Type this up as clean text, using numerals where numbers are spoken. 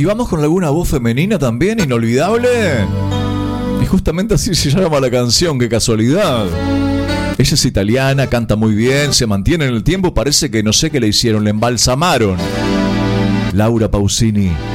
Y vamos con alguna voz femenina también, inolvidable. Y justamente así se llama la canción, qué casualidad. Ella es italiana, canta muy bien, se mantiene en el tiempo, parece que no sé qué le hicieron, le embalsamaron. Laura Pausini.